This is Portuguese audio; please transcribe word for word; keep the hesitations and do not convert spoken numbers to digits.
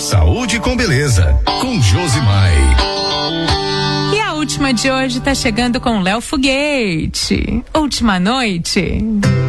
Saúde com beleza, com Josimai. E a última de hoje tá chegando com Léo Foguete. Última noite.